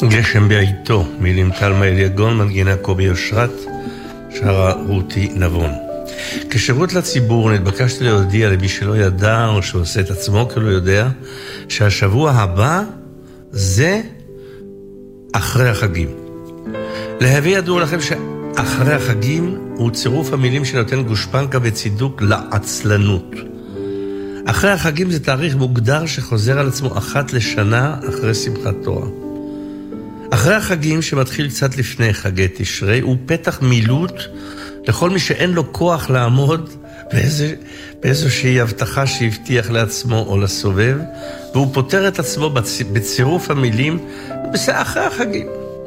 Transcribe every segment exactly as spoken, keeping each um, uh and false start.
גשם בעיתו, מילים תלמה אליגון, מנגינה קובי אושרת, שרה רותי נבון. כשירות לציבור נתבקשתי להודיע למי שלא ידע או שעושה את עצמו כלא יודע, שהשבוע הבא זה אחרי החגים. להביא ידוע לכם שאחרי החגים הוא צירוף המילים שנותן גושפנקה וצידוק לעצלנות. אחרי החגים זה תאריך מוגדר שחוזר על עצמו אחת לשנה אחרי שמחת תורה. אחרי החגים שמתחיל קצת לפני חגי תשרי הוא פתח מילוט לכל מי שאין לו כוח לעמוד באיזה, באיזושהי הבטחה שהבטיח לעצמו או לסובב, והוא פותר את עצמו בצ... בצירוף המילים אחרי החגים.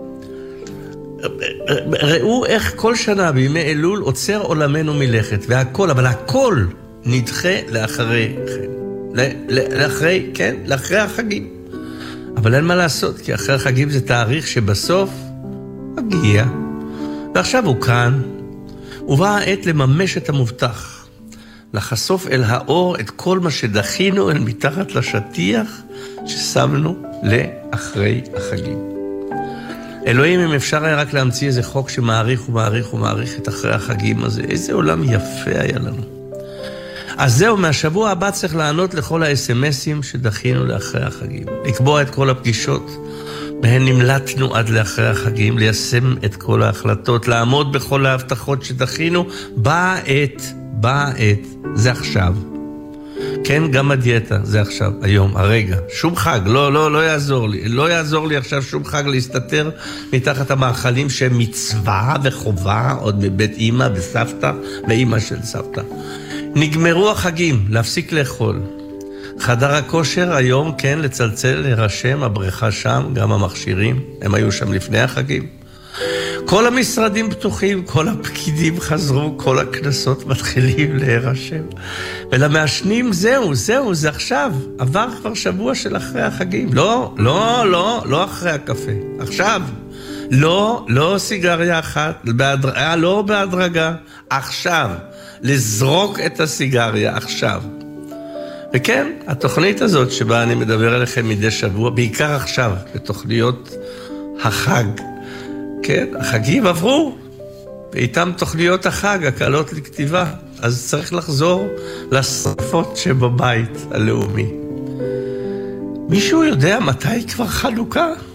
ראו איך כל שנה בימי אלול עוצר עולמנו מלכת, והכל, אבל הכל נדחה לאחרי, לאחרי, כן, לאחרי החגים. אבל אין מה לעשות, כי אחרי החגים זה תאריך שבסוף מגיע. ועכשיו הוא כאן, ובאה העת לממש את המובטח, לחשוף אל האור את כל מה שדחינו אל מתחת לשטיח ששמנו לאחרי החגים. אלוהים, אם אפשר היה רק להמציא איזה חוק שמעריך ומעריך ומעריך את אחרי החגים הזה, איזה עולם יפה היה לנו. אז זהו, מהשבוע הבא צריך לענות לכל ה-אס אם אסים שדחינו לאחרי החגים. לקבוע את כל הפגישות, בהן נמלטנו עד לאחרי החגים, ליישם את כל ההחלטות, לעמוד בכל ההבטחות שדחינו. באה עת, באה עת, זה עכשיו. כן, גם הדיאטה, זה עכשיו, היום, הרגע. שום חג, לא, לא, לא יעזור לי. לא יעזור לי עכשיו שום חג להסתתר מתחת המאכלים שהם מצווה וחובה, עוד מבית אמא וסבתא ואמא של סבתא. נגמרו החגים, להפסיק לאכול. חדר הכושר היום, כן, לצלצל, להירשם, הבריכה שם, גם המכשירים, הם היו שם לפני החגים. כל המשרדים פתוחים, כל הפקידים חזרו, כל הכנסות מתחילים להירשם. ולמעשנים זהו, זהו, זה עכשיו. עבר כבר שבוע של אחרי החגים. לא, לא, לא, לא אחרי הקפה. עכשיו. לא, לא סיגריה אחת, בהדרגה, לא בהדרגה. עכשיו. לזרוק את הסיגריה עכשיו. וכן, התוכנית הזאת שבה אני מדבר עליכם מדי שבוע, בעיקר עכשיו, בתוכניות החג. כן, החגים עברו, ואיתם תוכניות החג, הקלות לכתיבה. אז צריך לחזור לשרפות שבבית הלאומי. מישהו יודע מתי כבר חנוכה?